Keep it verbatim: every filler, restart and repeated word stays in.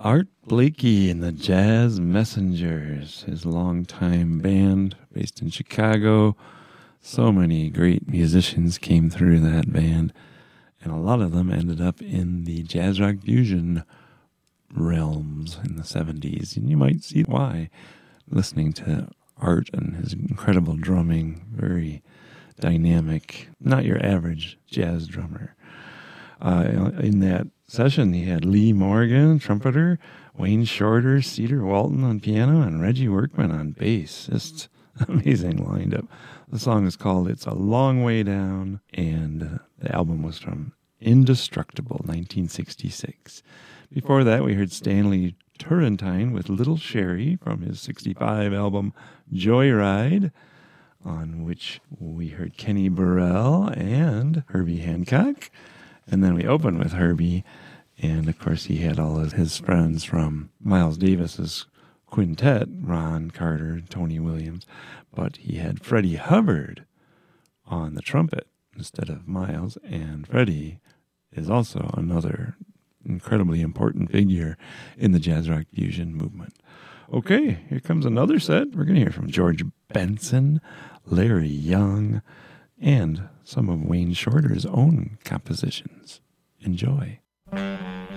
Art Blakey and the Jazz Messengers, his longtime band based in Chicago. So many great musicians came through that band, and a lot of them ended up in the jazz rock fusion realms in the seventies, and you might see why, listening to Art and his incredible drumming, very dynamic, not your average jazz drummer. Uh, in that session, he had Lee Morgan, trumpeter, Wayne Shorter, Cedar Walton on piano, and Reggie Workman on bass. Just amazing lineup. The song is called It's a Long Way Down, and the album was from Indestructible, nineteen sixty-six. Before that, we heard Stanley Turrentine with Little Sherry from his sixty-five album Joyride, on which we heard Kenny Burrell and Herbie Hancock. And then we opened with Herbie, and of course he had all of his friends from Miles Davis's quintet, Ron Carter, Tony Williams, but he had Freddie Hubbard on the trumpet instead of Miles, and Freddie is also another incredibly important figure in the jazz rock fusion movement. Okay, here comes another set. We're going to hear from George Benson, Larry Young, and some of Wayne Shorter's own compositions. Enjoy.